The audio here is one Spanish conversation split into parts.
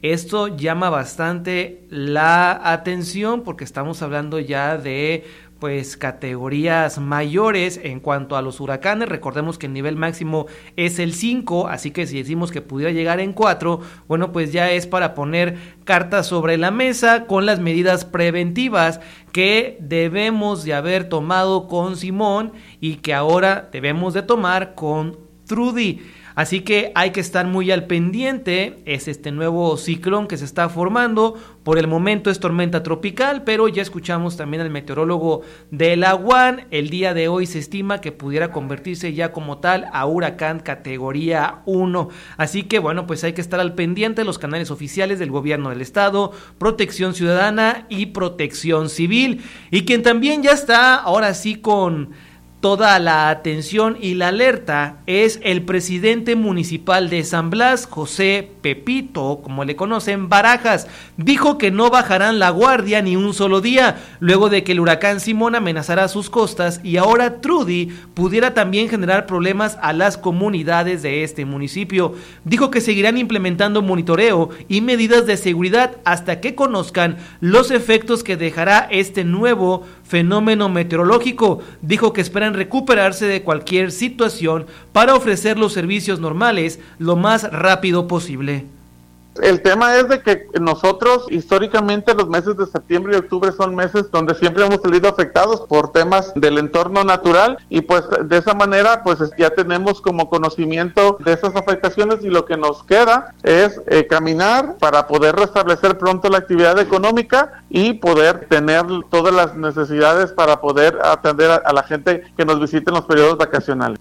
Esto llama bastante la atención porque estamos hablando ya de pues categorías mayores en cuanto a los huracanes. Recordemos que el nivel máximo es el 5, así que si decimos que pudiera llegar en 4, bueno, pues ya es para poner cartas sobre la mesa con las medidas preventivas que debemos de haber tomado con Simón y que ahora debemos de tomar con Trudy. Así que hay que estar muy al pendiente. Es este nuevo ciclón que se está formando. Por el momento es tormenta tropical, pero ya escuchamos también al meteorólogo de la UAN. El día de hoy se estima que pudiera convertirse ya como tal a huracán categoría 1. Así que bueno, pues hay que estar al pendiente de los canales oficiales del gobierno del estado, Protección Ciudadana y Protección Civil. Y quien también ya está ahora sí con toda la atención y la alerta es el presidente municipal de San Blas, José Pepito, como le conocen, Barajas. Dijo que no bajarán la guardia ni un solo día, luego de que el huracán Simón amenazara sus costas y ahora Trudy pudiera también generar problemas a las comunidades de este municipio. Dijo que seguirán implementando monitoreo y medidas de seguridad hasta que conozcan los efectos que dejará este nuevo fenómeno meteorológico. Dijo que esperan recuperarse de cualquier situación para ofrecer los servicios normales lo más rápido posible. El tema es de que nosotros históricamente los meses de septiembre y octubre son meses donde siempre hemos salido afectados por temas del entorno natural y pues de esa manera pues ya tenemos como conocimiento de esas afectaciones y lo que nos queda es caminar para poder restablecer pronto la actividad económica y poder tener todas las necesidades para poder atender a la gente que nos visite en los periodos vacacionales.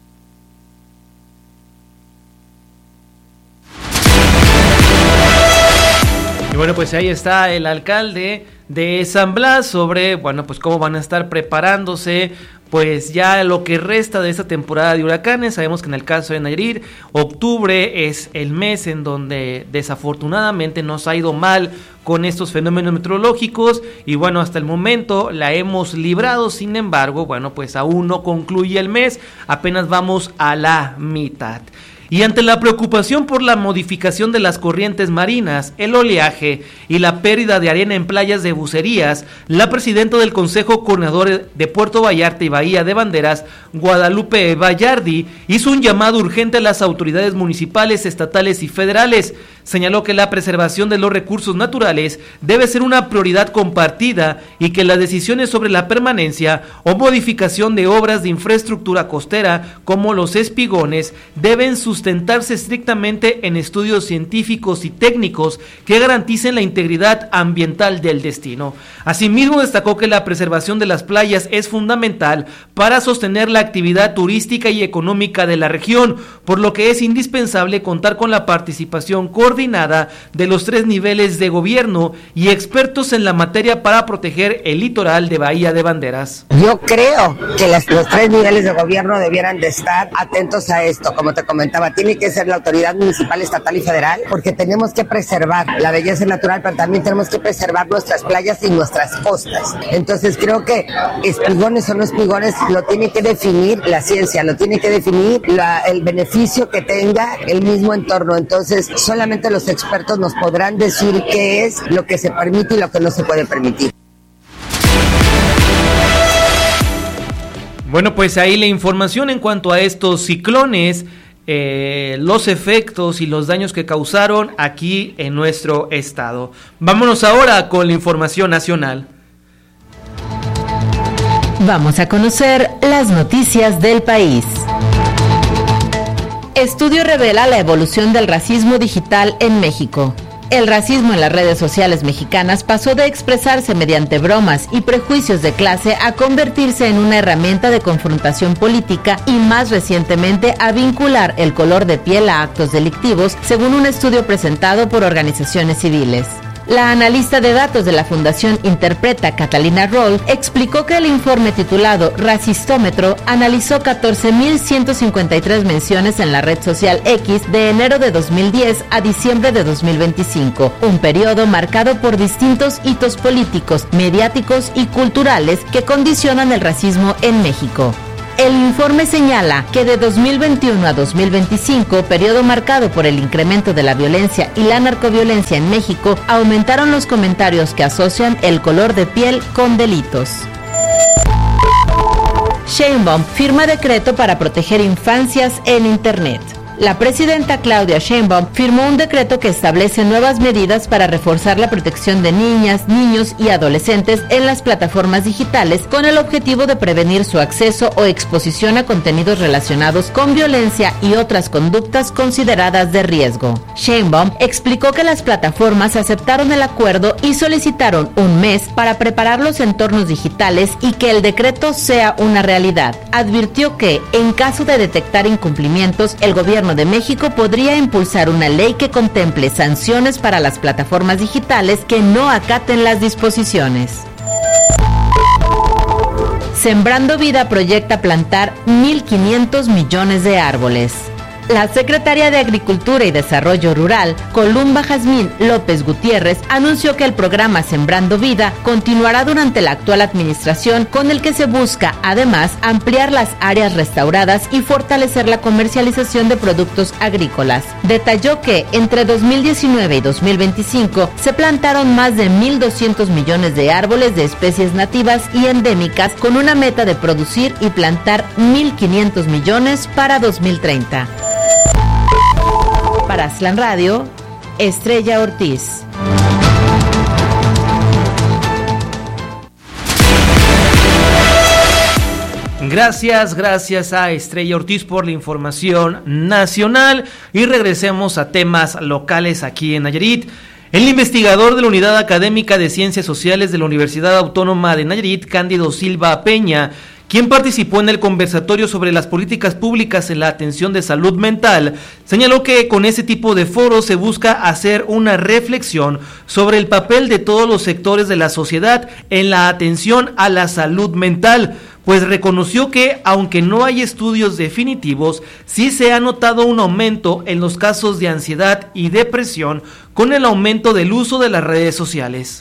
Bueno, pues ahí está el alcalde de San Blas sobre, bueno, pues cómo van a estar preparándose pues ya lo que resta de esta temporada de huracanes. Sabemos que en el caso de Nayarit, octubre es el mes en donde desafortunadamente nos ha ido mal con estos fenómenos meteorológicos y bueno, hasta el momento la hemos librado. Sin embargo, bueno, pues aún no concluye el mes, apenas vamos a la mitad. Y ante la preocupación por la modificación de las corrientes marinas, el oleaje y la pérdida de arena en playas de Bucerías, la presidenta del Consejo Coordinador de Puerto Vallarta y Bahía de Banderas, Guadalupe Vallardi, hizo un llamado urgente a las autoridades municipales, estatales y federales. Señaló que la preservación de los recursos naturales debe ser una prioridad compartida y que las decisiones sobre la permanencia o modificación de obras de infraestructura costera como los espigones deben sustentarse estrictamente en estudios científicos y técnicos que garanticen la integridad ambiental del destino. Asimismo, destacó que la preservación de las playas es fundamental para sostener la actividad turística y económica de la región, por lo que es indispensable contar con la participación coordinada de los 3 niveles de gobierno y expertos en la materia para proteger el litoral de Bahía de Banderas. Yo creo que los 3 niveles de gobierno debieran de estar atentos a esto. Como te comentaba, tiene que ser la autoridad municipal, estatal y federal, porque tenemos que preservar la belleza natural, pero también tenemos que preservar nuestras playas y nuestras costas. Entonces creo que espigones o no espigones lo tiene que definir la ciencia, lo tiene que definir el beneficio que tenga el mismo entorno. Entonces solamente los expertos nos podrán decir qué es lo que se permite y lo que no se puede permitir. Bueno, pues ahí la información en cuanto a estos ciclones, los efectos y los daños que causaron aquí en nuestro estado. Vámonos ahora con la información nacional. Vamos a conocer las noticias del país. Estudio revela la evolución del racismo digital en México. El racismo en las redes sociales mexicanas pasó de expresarse mediante bromas y prejuicios de clase a convertirse en una herramienta de confrontación política y más recientemente a vincular el color de piel a actos delictivos, según un estudio presentado por organizaciones civiles. La analista de datos de la Fundación Interpreta, Catalina Roll, explicó que el informe titulado Racistómetro analizó 14.153 menciones en la red social X de enero de 2010 a diciembre de 2025, un periodo marcado por distintos hitos políticos, mediáticos y culturales que condicionan el racismo en México. El informe señala que de 2021 a 2025, periodo marcado por el incremento de la violencia y la narcoviolencia en México, aumentaron los comentarios que asocian el color de piel con delitos. Sheinbaum firma decreto para proteger infancias en Internet. La presidenta Claudia Sheinbaum firmó un decreto que establece nuevas medidas para reforzar la protección de niñas, niños y adolescentes en las plataformas digitales con el objetivo de prevenir su acceso o exposición a contenidos relacionados con violencia y otras conductas consideradas de riesgo. Sheinbaum explicó que las plataformas aceptaron el acuerdo y solicitaron un mes para preparar los entornos digitales y que el decreto sea una realidad. Advirtió que, en caso de detectar incumplimientos, el gobierno de México podría impulsar una ley que contemple sanciones para las plataformas digitales que no acaten las disposiciones. Sembrando Vida proyecta plantar 1.500 millones de árboles. La secretaria de Agricultura y Desarrollo Rural, Columba Jazmín López Gutiérrez, anunció que el programa Sembrando Vida continuará durante la actual administración, con el que se busca, además, ampliar las áreas restauradas y fortalecer la comercialización de productos agrícolas. Detalló que entre 2019 y 2025 se plantaron más de 1.200 millones de árboles de especies nativas y endémicas, con una meta de producir y plantar 1.500 millones para 2030. Para Aslan Radio, Estrella Ortiz. Gracias a Estrella Ortiz por la información nacional y regresemos a temas locales aquí en Nayarit. El investigador de la Unidad Académica de Ciencias Sociales de la Universidad Autónoma de Nayarit, Cándido Silva Peña, quien participó en el conversatorio sobre las políticas públicas en la atención de salud mental, señaló que con ese tipo de foros se busca hacer una reflexión sobre el papel de todos los sectores de la sociedad en la atención a la salud mental, pues reconoció que, aunque no hay estudios definitivos, sí se ha notado un aumento en los casos de ansiedad y depresión con el aumento del uso de las redes sociales.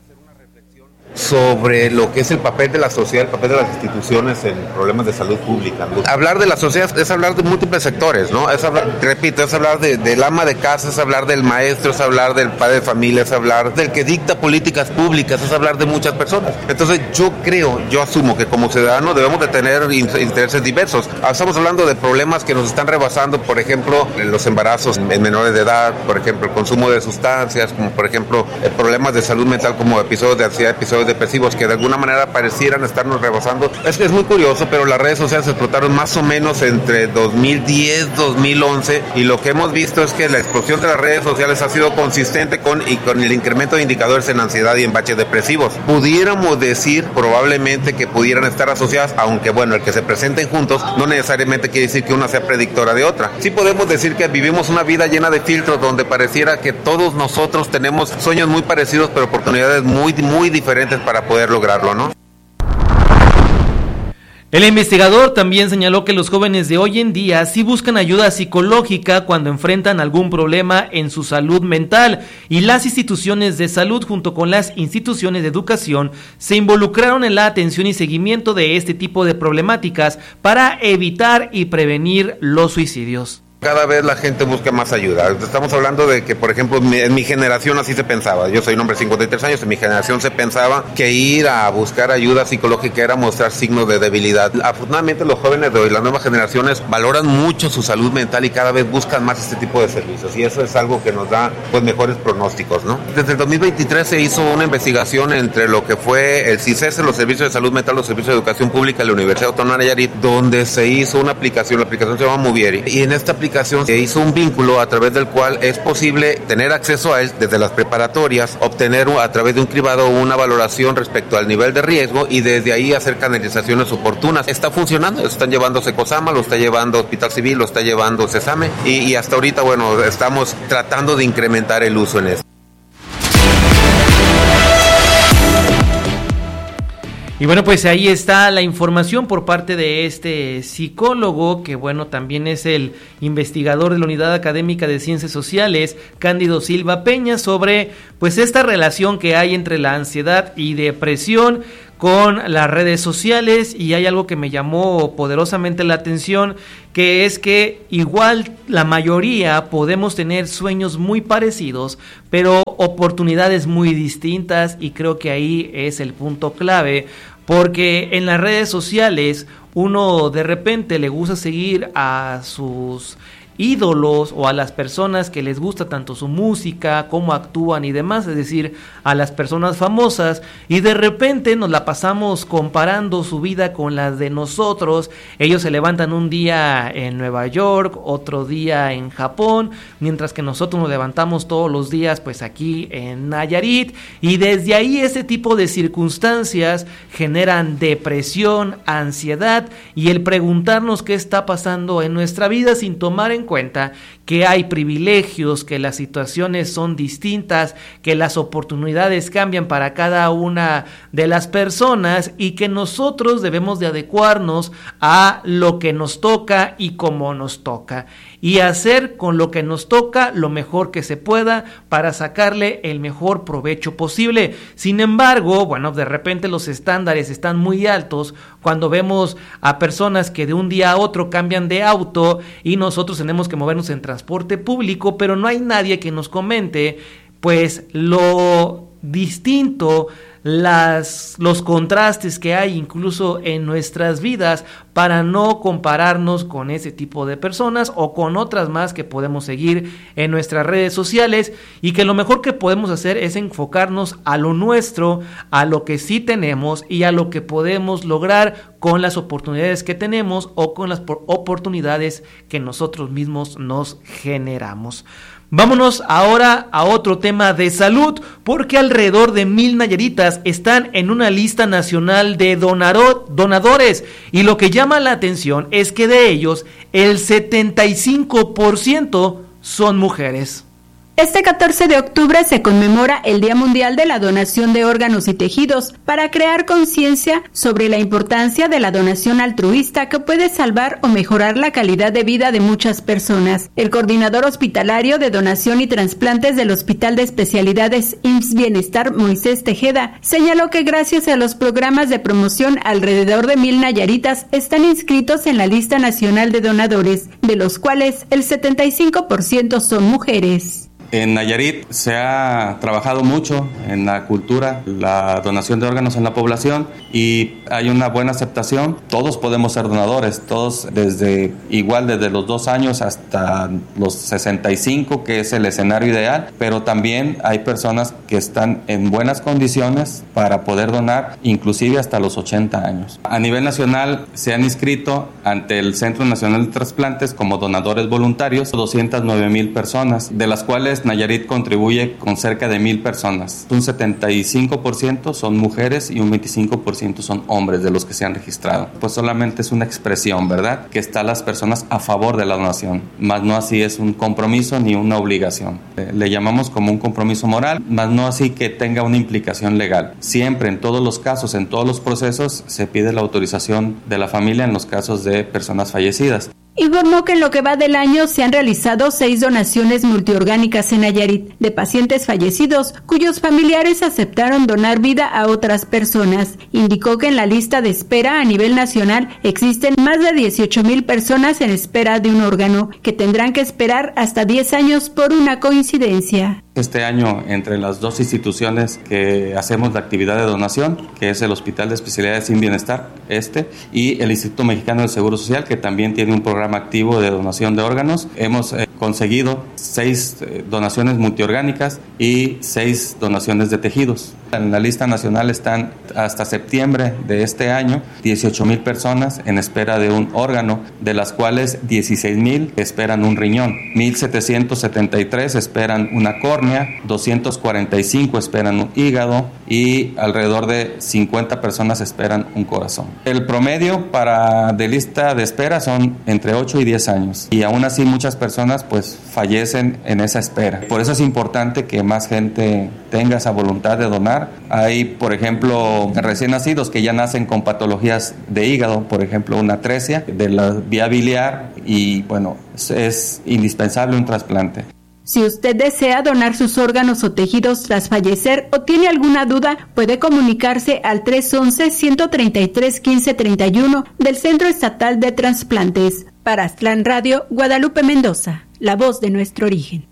Sobre lo que es el papel de la sociedad, el papel de las instituciones en problemas de salud pública. Hablar de la sociedad es hablar de múltiples sectores, ¿no? Es hablar, repito, es hablar del ama de casa, es hablar del maestro, es hablar del padre de familia, es hablar del que dicta políticas públicas, es hablar de muchas personas. Entonces yo asumo que como ciudadanos debemos de tener intereses diversos. Estamos hablando de problemas que nos están rebasando, por ejemplo, los embarazos en menores de edad, por ejemplo, el consumo de sustancias, como por ejemplo, problemas de salud mental como episodios de ansiedad, episodios depresivos que de alguna manera parecieran estarnos rebasando. Es muy curioso, pero las redes sociales se explotaron más o menos entre 2010, 2011 y lo que hemos visto es que la explosión de las redes sociales ha sido consistente con el incremento de indicadores en ansiedad y en baches depresivos. Pudiéramos decir probablemente que pudieran estar asociadas, aunque bueno, el que se presenten juntos no necesariamente quiere decir que una sea predictora de otra. Sí podemos decir que vivimos una vida llena de filtros donde pareciera que todos nosotros tenemos sueños muy parecidos pero oportunidades muy diferentes para poder lograrlo, ¿no? El investigador también señaló que los jóvenes de hoy en día sí buscan ayuda psicológica cuando enfrentan algún problema en su salud mental y las instituciones de salud junto con las instituciones de educación se involucraron en la atención y seguimiento de este tipo de problemáticas para evitar y prevenir los suicidios. Cada vez la gente busca más ayuda. Estamos hablando de que, por ejemplo, en mi generación así se pensaba. Yo soy un hombre de 53 años, en mi generación se pensaba que ir a buscar ayuda psicológica era mostrar signos de debilidad. Afortunadamente los jóvenes de hoy, las nuevas generaciones, valoran mucho su salud mental y cada vez buscan más este tipo de servicios. Y eso es algo que nos da pues mejores pronósticos, ¿no? Desde el 2023 se hizo una investigación entre lo que fue el CICES, los servicios de salud mental, los servicios de educación pública de la Universidad Autónoma de Nayarit, donde se hizo una aplicación, la aplicación se llama Movieri, y en esta aplicación se hizo un vínculo a través del cual es posible tener acceso a él desde las preparatorias, obtener a través de un cribado una valoración respecto al nivel de riesgo y desde ahí hacer canalizaciones oportunas. Está funcionando, lo están llevando Secosama, lo está llevando Hospital Civil, lo está llevando Cesame y hasta ahorita, bueno, estamos tratando de incrementar el uso en eso. Y bueno, pues ahí está la información por parte de este psicólogo, que bueno, también es el investigador de la Unidad Académica de Ciencias Sociales, Cándido Silva Peña, sobre pues esta relación que hay entre la ansiedad y depresión con las redes sociales, y hay algo que me llamó poderosamente la atención, que es que igual la mayoría podemos tener sueños muy parecidos, pero oportunidades muy distintas, y creo que ahí es el punto clave, porque en las redes sociales uno de repente le gusta seguir a sus ídolos o a las personas que les gusta tanto su música, cómo actúan y demás, es decir, a las personas famosas, y de repente nos la pasamos comparando su vida con las de nosotros. Ellos se levantan un día en Nueva York, otro día en Japón, mientras que nosotros nos levantamos todos los días pues aquí en Nayarit, y desde ahí ese tipo de circunstancias generan depresión, ansiedad y el preguntarnos qué está pasando en nuestra vida sin tomar en cuenta que hay privilegios, que las situaciones son distintas, que las oportunidades cambian para cada una de las personas, y que nosotros debemos de adecuarnos a lo que nos toca y cómo nos toca, y hacer con lo que nos toca lo mejor que se pueda para sacarle el mejor provecho posible. Sin embargo, bueno, de repente los estándares están muy altos cuando vemos a personas que de un día a otro cambian de auto y nosotros tenemos que movernos en transporte público, pero no hay nadie que nos comente pues lo distinto, los contrastes que hay incluso en nuestras vidas, para no compararnos con ese tipo de personas o con otras más que podemos seguir en nuestras redes sociales, y que lo mejor que podemos hacer es enfocarnos a lo nuestro, a lo que sí tenemos y a lo que podemos lograr con las oportunidades que tenemos o con las oportunidades que nosotros mismos nos generamos. Vámonos ahora a otro tema de salud, porque alrededor de 1,000 nayaritas están en una lista nacional de donadores, y lo que llama la atención es que de ellos el 75% son mujeres. Este 14 de octubre se conmemora el Día Mundial de la Donación de Órganos y Tejidos para crear conciencia sobre la importancia de la donación altruista que puede salvar o mejorar la calidad de vida de muchas personas. El coordinador hospitalario de donación y trasplantes del Hospital de Especialidades IMSS Bienestar, Moisés Tejeda, señaló que gracias a los programas de promoción alrededor de 1,000 nayaritas están inscritos en la lista nacional de donadores, de los cuales el 75% son mujeres. En Nayarit se ha trabajado mucho en la cultura, la donación de órganos en la población, y hay una buena aceptación. Todos podemos ser donadores, todos desde los 2 años hasta los 65, que es el escenario ideal, pero también hay personas que están en buenas condiciones para poder donar, inclusive hasta los 80 años. A nivel nacional se han inscrito ante el Centro Nacional de Trasplantes como donadores voluntarios 209,000 personas, de las cuales Nayarit contribuye con cerca de 1,000 personas. Un 75% son mujeres y un 25% son hombres de los que se han registrado. Pues solamente es una expresión, ¿verdad?, que están las personas a favor de la donación, más no así es un compromiso ni una obligación. Le llamamos como un compromiso moral, más no así que tenga una implicación legal. Siempre, en todos los casos, en todos los procesos, se pide la autorización de la familia en los casos de personas fallecidas. Informó que en lo que va del año se han realizado 6 donaciones multiorgánicas en Nayarit de pacientes fallecidos cuyos familiares aceptaron donar vida a otras personas. Indicó que en la lista de espera a nivel nacional existen más de 18,000 personas en espera de un órgano, que tendrán que esperar hasta 10 años por una coincidencia. Este año, entre las 2 instituciones que hacemos la actividad de donación, que es el Hospital de Especialidades Sin Bienestar, y el Instituto Mexicano del Seguro Social, que también tiene un programa activo de donación de órganos, hemos conseguido 6 donaciones multiorgánicas y 6 donaciones de tejidos. En la lista nacional están hasta septiembre de este año 18,000 personas en espera de un órgano, de las cuales 16,000 esperan un riñón, 1,773 esperan una córnea, 245 esperan un hígado y alrededor de 50 personas esperan un corazón. El promedio de lista de espera son entre 8 y 10 años, y aún así muchas personas pues fallecen en esa espera. Por eso es importante que más gente tenga esa voluntad de donar. Hay, por ejemplo, recién nacidos que ya nacen con patologías de hígado, por ejemplo, una atresia de la vía biliar, y bueno, es indispensable un trasplante. Si usted desea donar sus órganos o tejidos tras fallecer o tiene alguna duda, puede comunicarse al 311-133-1531 del Centro Estatal de Trasplantes. Para Aztlán Radio, Guadalupe Mendoza, la voz de nuestro origen.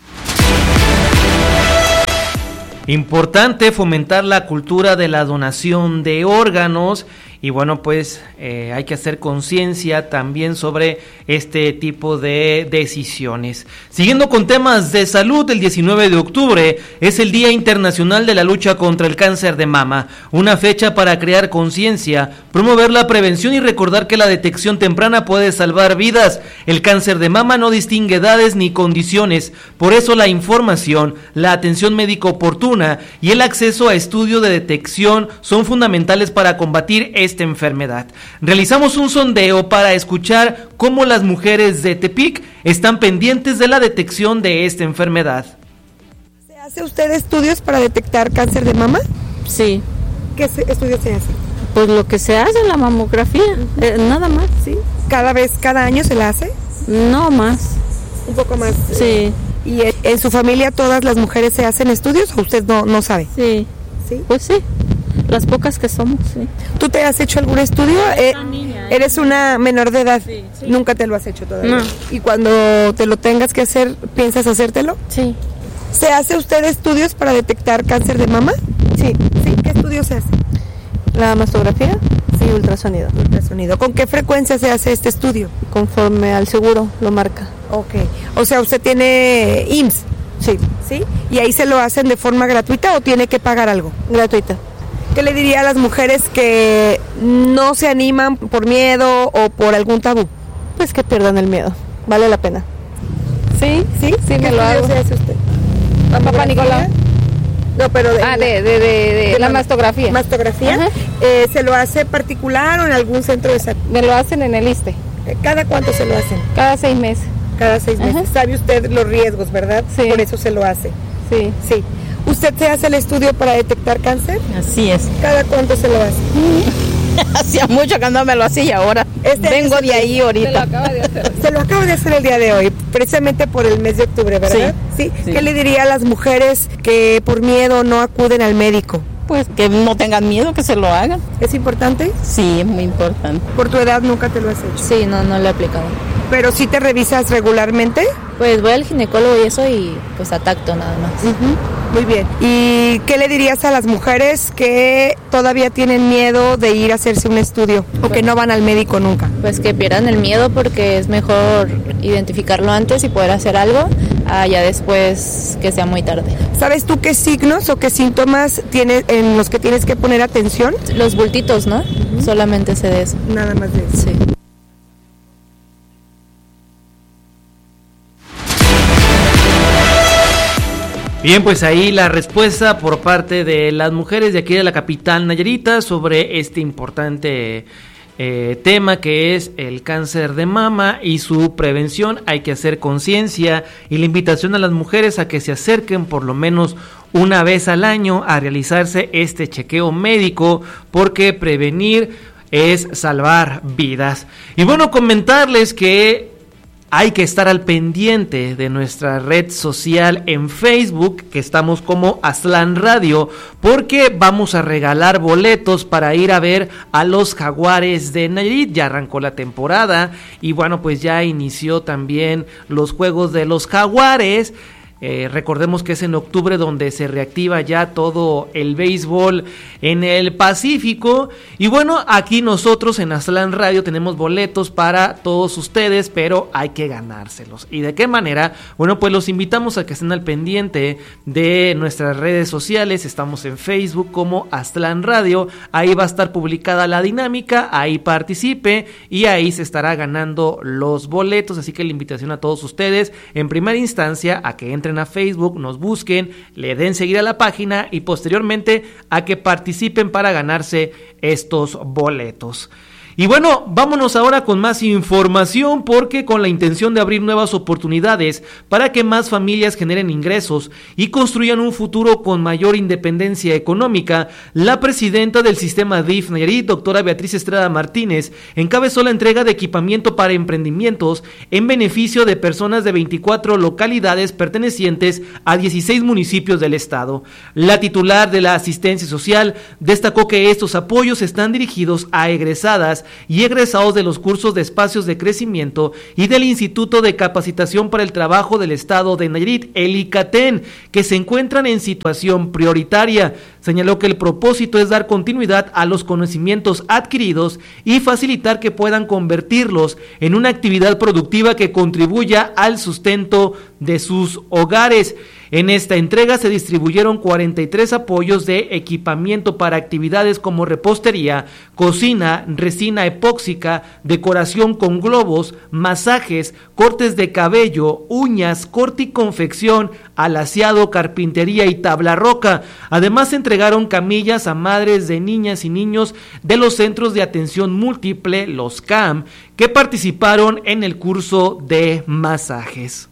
Importante fomentar la cultura de la donación de órganos. Y bueno, pues hay que hacer conciencia también sobre este tipo de decisiones. Siguiendo con temas de salud, el 19 de octubre es el Día Internacional de la Lucha contra el Cáncer de Mama, una fecha para crear conciencia, promover la prevención y recordar que la detección temprana puede salvar vidas. El cáncer de mama no distingue edades ni condiciones, por eso la información, la atención médica oportuna y el acceso a estudio de detección son fundamentales para combatir esta enfermedad. Realizamos un sondeo para escuchar cómo las mujeres de Tepic están pendientes de la detección de esta enfermedad. ¿Se hace usted estudios para detectar cáncer de mama? Sí. ¿Qué estudios se hacen? Pues lo que se hace, la mamografía, nada más. ¿Sí? ¿Cada año se la hace? No más. Un poco más. Sí. ¿Y en su familia todas las mujeres se hacen estudios o usted no sabe? Sí. ¿Sí? Pues sí. Las pocas que somos, sí. ¿Tú te has hecho algún estudio? ¿Eres una menor de edad? Sí. Nunca te lo has hecho todavía. No. ¿Y cuando te lo tengas que hacer, piensas hacértelo? Sí. ¿Se hace usted estudios para detectar cáncer de mama? Sí. ¿Sí? ¿Qué estudios se hace? La mastografía y ultrasonido. Ultrasonido. ¿Con qué frecuencia se hace este estudio? Conforme al seguro lo marca. Ok. O sea, ¿usted tiene IMSS? Sí. ¿Sí? ¿Y ahí se lo hacen de forma gratuita o tiene que pagar algo? Gratuita. ¿Qué le diría a las mujeres que no se animan por miedo o por algún tabú? Pues que pierdan el miedo, vale la pena. ¿Sí? ¿Sí? Sí, me lo hago. ¿Qué se hace usted? Papá Nicolau. No, pero de la mastografía. ¿Mastografía? ¿Se lo hace particular o en algún centro de salud? Me lo hacen en el ISSSTE. ¿Cada cuánto se lo hacen? Cada 6 meses. Cada 6 meses. ¿Sabe usted los riesgos, verdad? Sí. Por eso se lo hace. Sí. Sí. ¿Usted se hace el estudio para detectar cáncer? Así es. ¿Cada cuánto se lo hace? Hacía mucho que no me lo hacía y ahora vengo de ahí ahorita. Se lo acaba de hacer el día de hoy, precisamente por el mes de octubre, ¿verdad? Sí. ¿Qué le diría a las mujeres que por miedo no acuden al médico? Pues que no tengan miedo, que se lo hagan. ¿Es importante? Sí, es muy importante. ¿Por tu edad nunca te lo has hecho? Sí, no lo he aplicado. ¿Pero sí te revisas regularmente? Pues voy al ginecólogo y eso y pues a tacto nada más. Muy bien. ¿Y qué le dirías a las mujeres que todavía tienen miedo de ir a hacerse un estudio o que no van al médico nunca? Pues que pierdan el miedo porque es mejor identificarlo antes y poder hacer algo ya después que sea muy tarde. ¿Sabes tú qué signos o qué síntomas tienes en los que tienes que poner atención? Los bultitos, ¿no? Solamente sé de eso. Nada más de eso. Sí. Bien, pues ahí la respuesta por parte de las mujeres de aquí de la capital Nayarita sobre este importante tema que es el cáncer de mama y su prevención. Hay que hacer conciencia y la invitación a las mujeres a que se acerquen por lo menos una vez al año a realizarse este chequeo médico, porque prevenir es salvar vidas. Y bueno, comentarles que hay que estar al pendiente de nuestra red social en Facebook, que estamos como Aztlán Radio, porque vamos a regalar boletos para ir a ver a los Jaguares de Nayarit. Ya arrancó la temporada y bueno, pues ya inició también los juegos de los Jaguares. Recordemos que es en octubre donde se reactiva ya todo el béisbol en el Pacífico. Y bueno, aquí nosotros en Aztlán Radio tenemos boletos para todos ustedes, pero hay que ganárselos. ¿Y de qué manera? Bueno, pues los invitamos a que estén al pendiente de nuestras redes sociales. Estamos en Facebook como Aztlán Radio. Ahí va a estar publicada la dinámica, ahí participe y ahí se estará ganando los boletos. Así que la invitación a todos ustedes, en primera instancia, a que entren a Facebook, nos busquen, le den seguir a la página y posteriormente a que participen para ganarse estos boletos. Y bueno, vámonos ahora con más información, porque con la intención de abrir nuevas oportunidades para que más familias generen ingresos y construyan un futuro con mayor independencia económica, la presidenta del sistema DIF Nayarit, doctora Beatriz Estrada Martínez, encabezó la entrega de equipamiento para emprendimientos en beneficio de personas de 24 localidades pertenecientes a 16 municipios del estado. La titular de la asistencia social destacó que estos apoyos están dirigidos a egresadas y egresados de los cursos de espacios de crecimiento y del Instituto de Capacitación para el Trabajo del Estado de Nayarit, el ICATEN, que se encuentran en situación prioritaria. Señaló que el propósito es dar continuidad a los conocimientos adquiridos y facilitar que puedan convertirlos en una actividad productiva que contribuya al sustento de sus hogares. En esta entrega se distribuyeron 43 apoyos de equipamiento para actividades como repostería, cocina, resina epóxica, decoración con globos, masajes, cortes de cabello, uñas, corte y confección, alaciado, carpintería y tabla roca. Además se entregaron camillas a madres de niñas y niños de los centros de atención múltiple, los CAM, que participaron en el curso de masajes.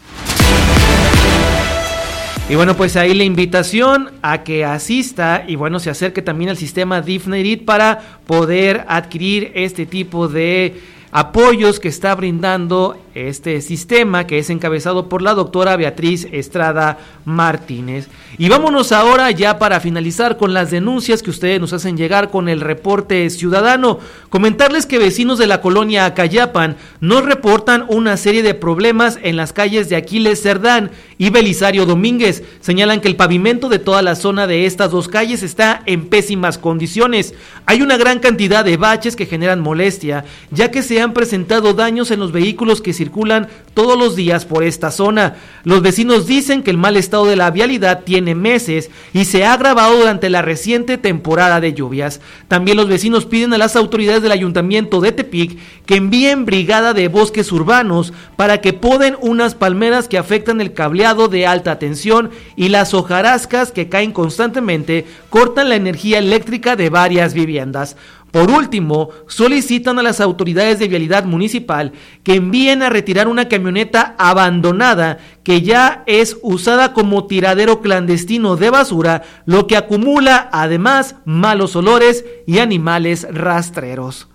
Y bueno, pues ahí la invitación a que asista y bueno, se acerque también al sistema DIF Nayarit para poder adquirir este tipo de apoyos que está brindando este sistema, que es encabezado por la doctora Beatriz Estrada Martínez. Y vámonos ahora ya para finalizar con las denuncias que ustedes nos hacen llegar con el reporte ciudadano. Comentarles que vecinos de la colonia Acayapan nos reportan una serie de problemas en las calles de Aquiles Cerdán y Belisario Domínguez. Señalan que el pavimento de toda la zona de estas dos calles está en pésimas condiciones. Hay una gran cantidad de baches que generan molestia, ya que se han presentado daños en los vehículos que circulan todos los días por esta zona. Los vecinos dicen que el mal estado de la vialidad tiene meses y se ha agravado durante la reciente temporada de lluvias. También los vecinos piden a las autoridades del Ayuntamiento de Tepic que envíen brigada de bosques urbanos para que poden unas palmeras que afectan el cableado de alta tensión y las hojarascas que caen constantemente cortan la energía eléctrica de varias viviendas. Por último, solicitan a las autoridades de vialidad municipal que envíen a retirar una camioneta abandonada que ya es usada como tiradero clandestino de basura, lo que acumula además malos olores y animales rastreros.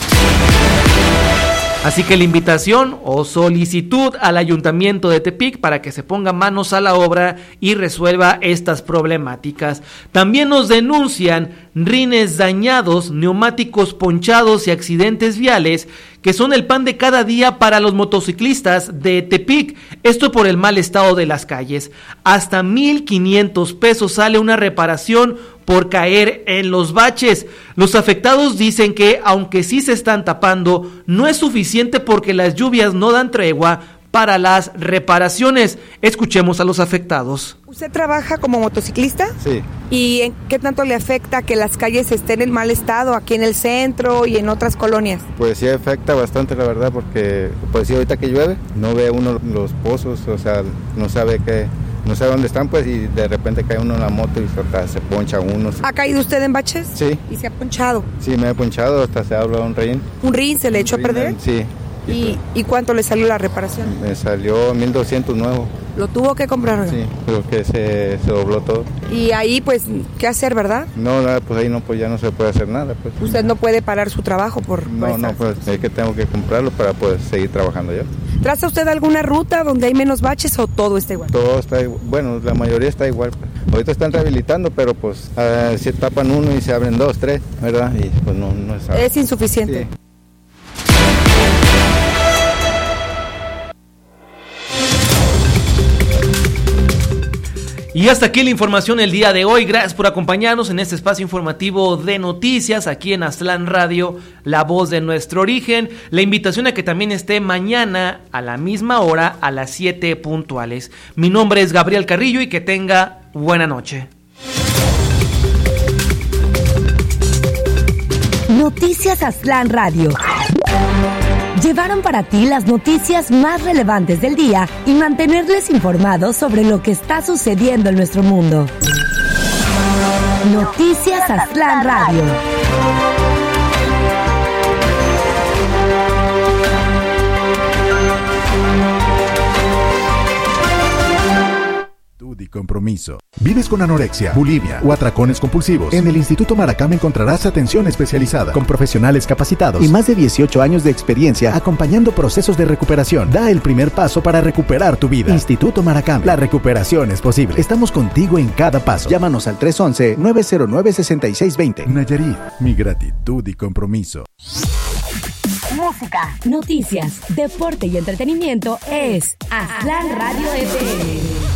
Así que la invitación o solicitud al Ayuntamiento de Tepic para que se ponga manos a la obra y resuelva estas problemáticas. También nos denuncian rines dañados, neumáticos ponchados y accidentes viales que son el pan de cada día para los motociclistas de Tepic, esto por el mal estado de las calles. Hasta 1,500 pesos sale una reparación por caer en los baches. Los afectados dicen que aunque sí se están tapando, no es suficiente porque las lluvias no dan tregua para las reparaciones. Escuchemos a los afectados. ¿Usted trabaja como motociclista? Sí. ¿Y en qué tanto le afecta que las calles estén en mal estado aquí en el centro y en otras colonias? Pues sí afecta bastante, la verdad, porque pues sí, ahorita que llueve no ve uno los pozos, o sea, no sabe dónde están, pues, y de repente cae uno en la moto y se poncha uno. ¿Ha caído usted en baches? Sí. ¿Y se ha ponchado? Sí, me he ponchado, hasta se habla un rin. ¿Un rin se le echó a perder? Sí. ¿Y cuánto le salió la reparación? Me salió 1,200 nuevo. ¿Lo tuvo que comprar? Sí, porque se dobló todo. Y ahí, pues, ¿qué hacer, verdad? No, nada, pues ahí no, pues ya no se puede hacer nada, pues. ¿Usted no puede parar su trabajo por...? No, pues es que tengo que comprarlo para poder seguir trabajando yo. ¿Traza usted alguna ruta donde hay menos baches o todo está igual? Todo está igual, bueno, la mayoría está igual. Ahorita están rehabilitando, pero pues se tapan uno y se abren 2, 3, ¿verdad? Y pues no es... Es insuficiente. Sí. Y hasta aquí la información el día de hoy. Gracias por acompañarnos en este espacio informativo de noticias aquí en Aztlán Radio, la voz de nuestro origen. La invitación a que también esté mañana a la misma hora a las 7 puntuales. Mi nombre es Gabriel Carrillo y que tenga buena noche. Noticias Aztlán Radio. Llevaron para ti las noticias más relevantes del día y mantenerles informados sobre lo que está sucediendo en nuestro mundo. Noticias Aztlán Radio. y compromiso. ¿Vives con anorexia, bulimia o atracones compulsivos? En el Instituto Maracam encontrarás atención especializada con profesionales capacitados y más de 18 años de experiencia acompañando procesos de recuperación. Da el primer paso para recuperar tu vida. Instituto Maracam, la recuperación es posible. Estamos contigo en cada paso. Llámanos al 311-909-6620. Nayarit, mi gratitud y compromiso. Música, noticias, deporte y entretenimiento es Aztlán Radio FM.